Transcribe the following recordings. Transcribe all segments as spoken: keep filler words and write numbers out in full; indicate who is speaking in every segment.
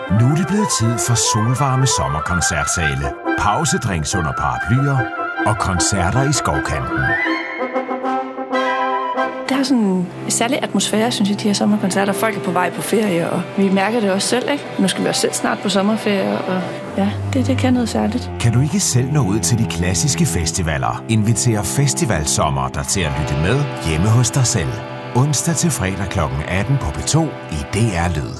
Speaker 1: Nu er det blevet tid for solvarme sommerkoncertsale, pausedrinks under paraplyer og koncerter i skovkanten.
Speaker 2: Det har sådan en særlig atmosfære, synes jeg, de her sommerkoncerter. Folk er på vej på ferie, og vi mærker det også selv, ikke? Nu skal vi også selv snart på sommerferie, og ja, det, det kan noget særligt.
Speaker 1: Kan du ikke selv nå ud til de klassiske festivaler? Inviter Festivalsommer dig til at lytte med hjemme hos dig selv. Onsdag til fredag klokken atten på P to i D R Lyd.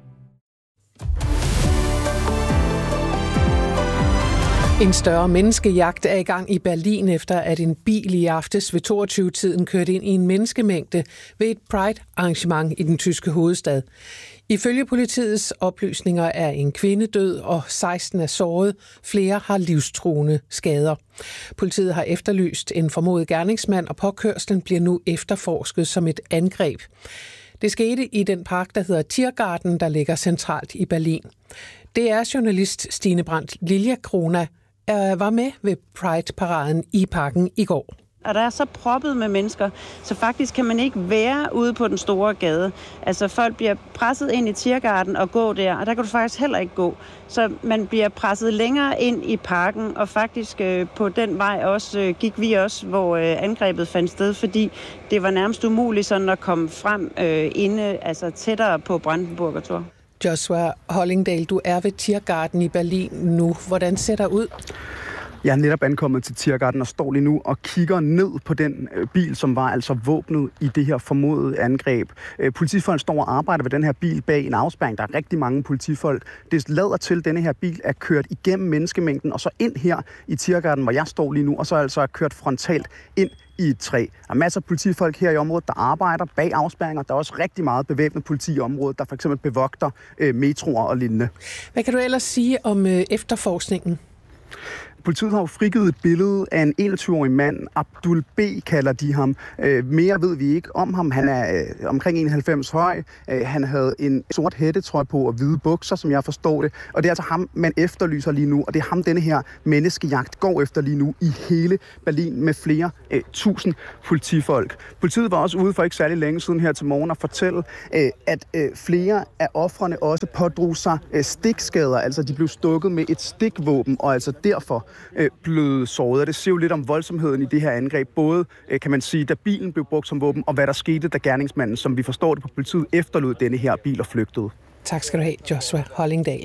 Speaker 3: En større menneskejagt er i gang i Berlin, efter at en bil i aftes ved toogtyve-tiden kørte ind i en menneskemængde ved et Pride-arrangement i den tyske hovedstad. Ifølge politiets oplysninger er en kvinde død, og seksten er såret. Flere har livstruende skader. Politiet har efterlyst en formodet gerningsmand, og påkørslen bliver nu efterforsket som et angreb. Det skete i den park, der hedder Tiergarten, der ligger centralt i Berlin. Det er journalist Stine Brandt Liljekrona, var med ved Pride-paraden i parken i går.
Speaker 4: Og der er så proppet med mennesker, så faktisk kan man ikke være ude på den store gade. Altså folk bliver presset ind i Tiergarten og gå der, og der kan du faktisk heller ikke gå. Så man bliver presset længere ind i parken, og faktisk øh, på den vej også øh, gik vi også, hvor øh, angrebet fandt sted, fordi det var nærmest umuligt sådan at komme frem øh, inde, altså tættere på Brandenburger Tor.
Speaker 3: Joshua Hollingdale, du er ved Tiergarten i Berlin nu. Hvordan ser det ud?
Speaker 5: Jeg er netop ankommet til Tiergarten og står lige nu og kigger ned på den bil, som var altså våbnet i det her formodede angreb. Politifolk står og arbejder ved den her bil bag en afspærring. Der er rigtig mange politifolk. Det lader til, at denne her bil er kørt igennem menneskemængden og så ind her i Tiergarten, hvor jeg står lige nu, og så altså er kørt frontalt ind i et træ. Der er masser af politifolk her i området, der arbejder bag afspærringer. Der er også rigtig meget bevæbnet politi i området, der for eksempel bevogter øh, metroer og lignende.
Speaker 3: Hvad kan du ellers sige om øh, efterforskningen?
Speaker 5: Politiet har jo frigivet et billede af en enogtyve-årig mand. Abdul B. kalder de ham. Øh, mere ved vi ikke om ham. Han er øh, omkring enoghalvfems høj. Øh, han havde en sort hættetrøje på og hvide bukser, som jeg forstår det. Og det er altså ham, man efterlyser lige nu. Og det er ham, denne her menneskejagt går efter lige nu i hele Berlin med flere øh, tusind politifolk. Politiet var også ude for ikke særlig længe siden her til morgen og fortælle, øh, at øh, flere af ofrene også pådrog sig øh, stikskader. Altså de blev stukket med et stikvåben, og altså derfor øh, blevet såret. Det siger jo lidt om voldsomheden i det her angreb. Både, øh, kan man sige, da bilen blev brugt som våben, og hvad der skete, da gerningsmanden, som vi forstår det på politiet, efterlod denne her bil og flygtede.
Speaker 3: Tak skal du have, Joshua Hollingdal.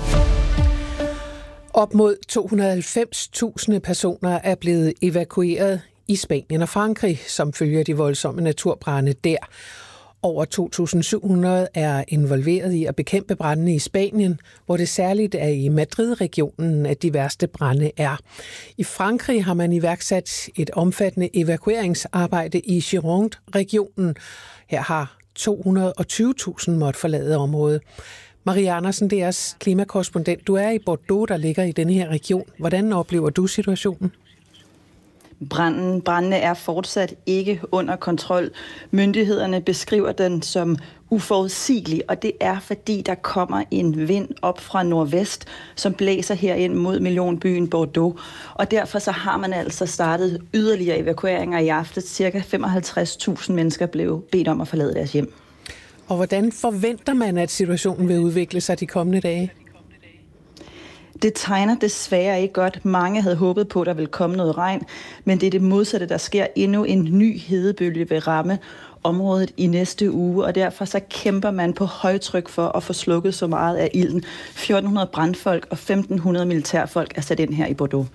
Speaker 3: Op mod to hundrede og halvfems tusind personer er blevet evakueret i Spanien og Frankrig, som følger de voldsomme naturbrande der. Over to tusind syv hundrede er involveret i at bekæmpe brandene i Spanien, hvor det særligt er i Madrid-regionen, at de værste brande er. I Frankrig har man iværksat et omfattende evakueringsarbejde i Gironde-regionen. Her har to hundrede og tyve tusind måtte forlade området. Marie Andersen, D R's klimakorrespondent. Du er i Bordeaux, der ligger i denne her region. Hvordan oplever du situationen?
Speaker 6: Branden, brændene er fortsat ikke under kontrol. Myndighederne beskriver den som uforudsigelig, og det er fordi, der kommer en vind op fra nordvest, som blæser herind mod millionbyen Bordeaux. Og derfor så har man altså startet yderligere evakueringer i aften. Cirka femoghalvtreds tusind mennesker blev bedt om at forlade deres hjem.
Speaker 3: Og hvordan forventer man, at situationen vil udvikle sig de kommende dage?
Speaker 6: Det tegner desværre ikke godt. Mange havde håbet på, at der ville komme noget regn, men det er det modsatte, der sker. Endnu en ny hedebølge vil ramme området i næste uge, og derfor så kæmper man på højtryk for at få slukket så meget af ilden. fjorten hundrede brandfolk og femten hundrede militærfolk er sat ind her i Bordeaux.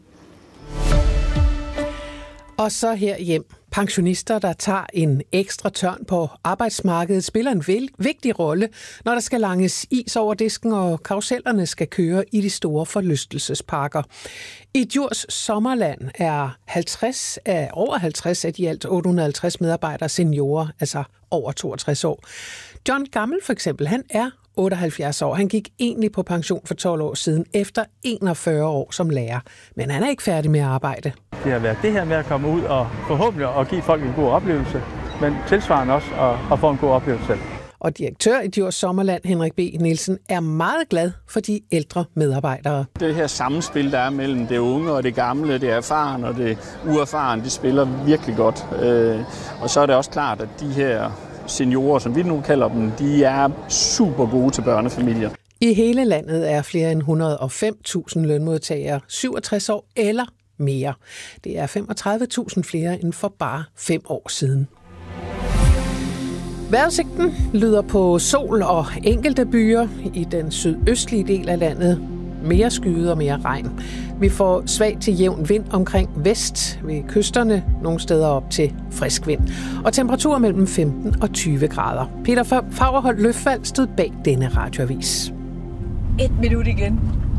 Speaker 3: Og så her hjem. Pensionister, der tager en ekstra tørn på arbejdsmarkedet, spiller en vigtig rolle, når der skal langes is over disken, og karusellerne skal køre i de store forlystelsesparker. I Djurs Sommerland er halvtreds af, over halvtreds af de alt otte hundrede og halvtreds medarbejdere seniorer, altså over toogtres år. John Gammel for eksempel, han er otteoghalvfjerds år. Han gik egentlig på pension for tolv år siden, efter enogfyrre år som lærer. Men han er ikke færdig med at arbejde.
Speaker 7: Det har været det her med at komme ud og forhåbentlig at give folk en god oplevelse, men tilsvarende også at, at få en god oplevelse selv.
Speaker 3: Og direktør i Djurs Sommerland, Henrik B. Nielsen, er meget glad for de ældre medarbejdere.
Speaker 8: Det her samspil, der er mellem det unge og det gamle, det erfarne og det uerfarne, det spiller virkelig godt. Og så er det også klart, at de her seniorer, som vi nu kalder dem, de er super gode til børnefamilier.
Speaker 3: I hele landet er flere end et hundrede og fem tusind lønmodtagere syvogtres år eller mere. Det er femogtredive tusind flere end for bare fem år siden. Vejrudsigten lyder på sol og enkelte byer i den sydøstlige del af landet. Mere skyde og mere regn. Vi får svag til jævn vind omkring vest ved kysterne, nogle steder op til frisk vind. Og temperaturer mellem femten og tyve grader. Peter Fagerholt Løfvald stod bag denne radioavis.
Speaker 9: Et minut igen.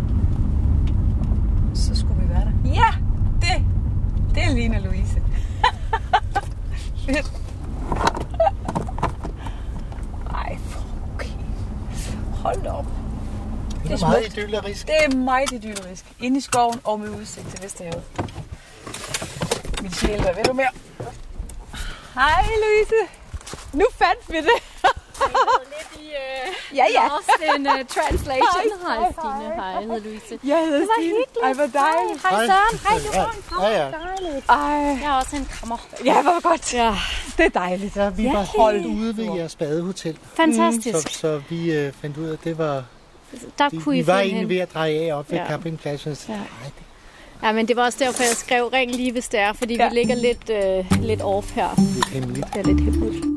Speaker 9: Så skulle vi være der. Ja, det, det er Lina Louise. Fedt. Ej, okay. Hold op.
Speaker 10: Det er, det er meget idyllerisk.
Speaker 9: Det er meget idyllerisk. Inde i skoven og med udsigt til Vesterhavet. Min sjæl, hvad ved du mere? Hej Louise. Nu fandt vi det.
Speaker 11: lidt i uh,
Speaker 9: ja, ja.
Speaker 11: lost in uh, translation. Hej, hej Stine. Hej, jeg hedder Louise.
Speaker 9: Jeg hedder
Speaker 11: det var
Speaker 9: Stine.
Speaker 11: hyggeligt.
Speaker 9: Ej, hvor dejligt.
Speaker 11: Hej, hej Søren. Hej, du har en krammer.
Speaker 10: Ja, ja.
Speaker 11: Dejligt.
Speaker 9: Ej.
Speaker 11: Jeg har også en krammer.
Speaker 9: Ja, hvor godt.
Speaker 11: Ja.
Speaker 9: Det er dejligt.
Speaker 10: Ja, vi
Speaker 11: ja.
Speaker 10: var holdt ude ved jeres badehotel.
Speaker 11: Fantastisk.
Speaker 10: Så, så vi uh, fandt ud af, at det var...
Speaker 11: Der
Speaker 10: vi,
Speaker 11: kunne I
Speaker 10: vi var
Speaker 11: finde
Speaker 10: egentlig
Speaker 11: hen.
Speaker 10: ved at dreje af op ved
Speaker 11: Ja.
Speaker 10: campingpladsen.
Speaker 11: Ja. Ja, men det var også derfor, jeg skrev ring lige, hvis det er, fordi ja. vi ligger lidt, øh, lidt off her.
Speaker 10: Lidt hemmeligt.
Speaker 11: Det er lidt hemmeligt.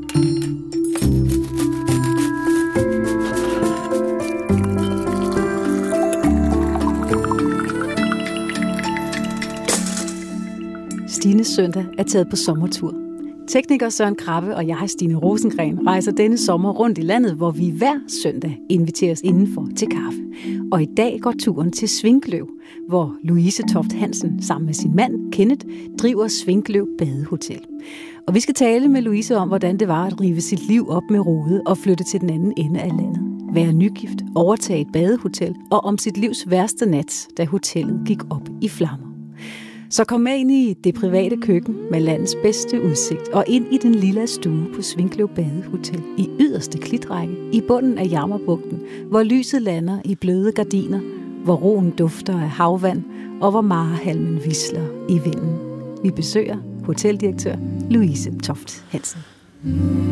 Speaker 12: Stines søndag er taget på sommertur. Tekniker Søren Krabbe og jeg, Stine Rosengren, rejser denne sommer rundt i landet, hvor vi hver søndag inviteres indenfor til kaffe. Og i dag går turen til Svinkløv, hvor Louise Toft Hansen sammen med sin mand Kenneth driver Svinkløv Badehotel. Og vi skal tale med Louise om, hvordan det var at rive sit liv op med rode og flytte til den anden ende af landet. Være nygift, overtage et badehotel og om sit livs værste nat, da hotellet gik op i flammer. Så kom med ind i det private køkken med landets bedste udsigt og ind i den lille stue på Svinkløv Badehotel i yderste klitrække i bunden af Jammerbugten, hvor lyset lander i bløde gardiner, hvor roen dufter af havvand og hvor marehalmen visler i vinden. Vi besøger hoteldirektør Louise Toft Hansen.